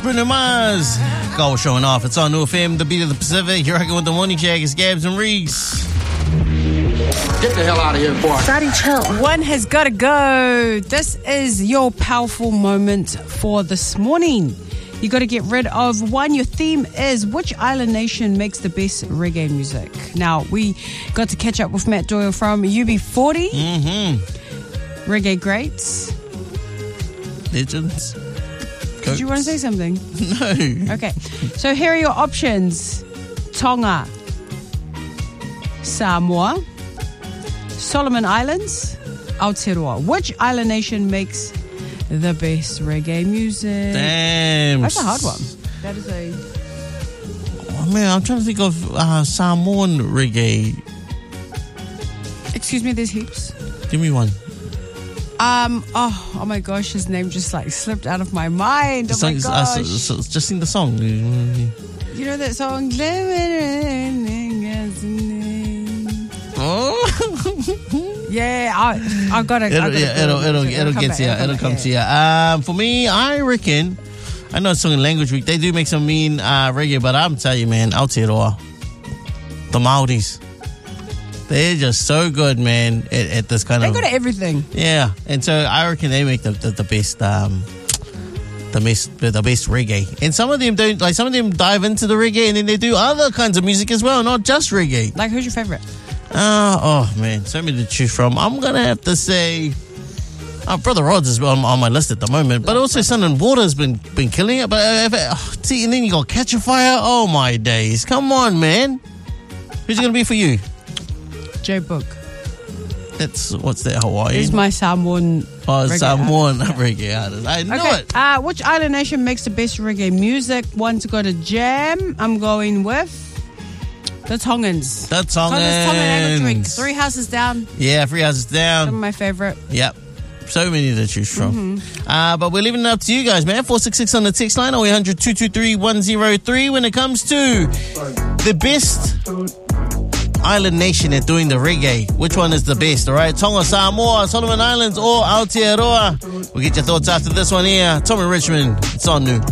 Bruno Mars. Goal showing off. It's on New FM, the beat of the Pacific. You're rocking with the Morning Jack. It's Gabs and Reese. Get the hell out of here, boy. Starting chill. One has got to go. This is your powerful moment for this morning. You got to get rid of one. Your theme is which island nation makes the best reggae music. Now, we got to catch up with Matt Doyle from UB40. Reggae greats. Legends. Did you want to say something? No. Okay. So here are your options. Tonga, Samoa, Solomon Islands, Aotearoa. Which island nation makes the best reggae music? Damn. That's a hard one. That is a... Oh, man, I'm trying to think of Samoan reggae. Excuse me, there's heaps. Give me one. Oh my gosh, his name just like slipped out of my mind. Oh my gosh. Just sing the song. You know that song? Oh. Yeah, I got it. It'll get to you. It'll come to you. For me, I reckon, I know it's song in Language Week. They do make some mean reggae, but I'm telling you, man, Aotearoa, the Māoris, they're just so good, man, at this kind of... They're good at everything. Yeah, and so I reckon they make the best... The best reggae. And some of them don't, like, some of them dive into the reggae and then they do other kinds of music as well, not just reggae. Like, who's your favorite? Oh man, so many to choose from. I'm gonna have to say Brother Rod's is on my list at the moment, but also Sun and Water has been killing it. But see, and then you got Catch a Fire. Oh my days, come on, man. Who's it gonna be for you? J Book. What's that, Hawaii? He's my Samoan. Oh, Samoan reggae artist. I know it. Which island nation makes the best reggae music? One to go to Jam. I'm going with the Tongans. The Tongans. Tongan drink. 3 Houses Down. Yeah, 3 Houses Down. Some of my favorite. Yep. So many to choose from. But we're leaving it up to you guys, man. 466 on the text line, 0800 223 103. When it comes to the best island nation at doing the reggae, which one is the best? All right, Tonga, Samoa, Solomon Islands, or Aotearoa? We'll get your thoughts after this one here. Tommy Richmond, it's on New.